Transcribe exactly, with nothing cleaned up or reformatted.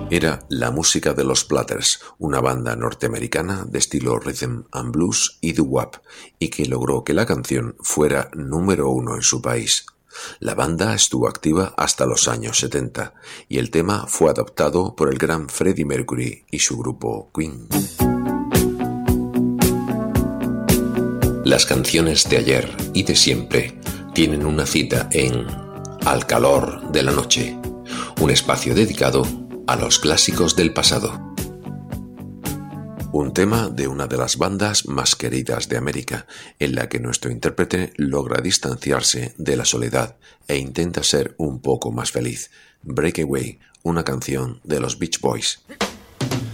Era la música de los Platters, una banda norteamericana de estilo rhythm and blues y doo-wop, y que logró que la canción fuera número uno en su país. La banda estuvo activa hasta los años setenta, y el tema fue adoptado por el gran Freddie Mercury y su grupo Queen. Las canciones de ayer y de siempre tienen una cita en Al calor de la noche, un espacio dedicado a los clásicos del pasado. Un tema de una de las bandas más queridas de América, en la que nuestro intérprete logra distanciarse de la soledad e intenta ser un poco más feliz. Breakaway, una canción de los Beach Boys.